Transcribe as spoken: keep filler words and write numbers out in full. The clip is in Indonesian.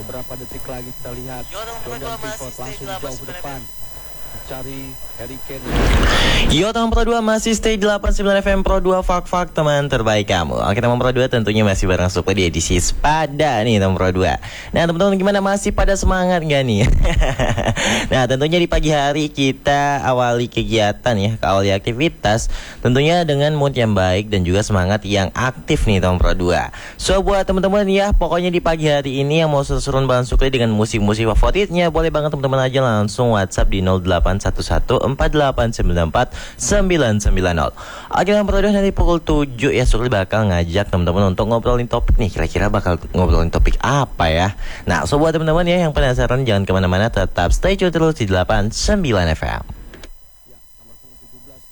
Beberapa detik lagi kita lihat Yo, nomor Jordan dua Pickford masih stay langsung delapan jauh ke sembilan depan cari Harry Kane. Yo teman Pro dua masih stay delapan puluh sembilan F M Pro dua, Fak-Fak teman terbaik kamu. Oke teman Pro dua, tentunya masih bareng Supra di edisi Sepada nih teman Pro dua. Nah teman-teman, gimana, masih pada semangat gak nih? Nah tentunya di pagi hari kita awali kegiatan ya, awali aktivitas tentunya dengan mood yang baik dan juga semangat yang aktif nih teman Pro dua. So buat teman-teman ya, pokoknya di pagi hari ini yang mau seru-seruan bareng Supra dengan musik-musik favoritnya, boleh banget teman-teman aja langsung WhatsApp di nol delapan satu satu empat delapan sembilan empat sembilan sembilan nol. Oke teman Pro dua, nanti pukul tujuh ya Supra bakal ngajak teman-teman untuk ngobrolin topik nih. Kira-kira bakal ngobrolin topik apa ya? Nah so buat teman-teman ya yang penasaran, jangan kemana-mana, tetap stay tune terus di delapan puluh sembilan F M.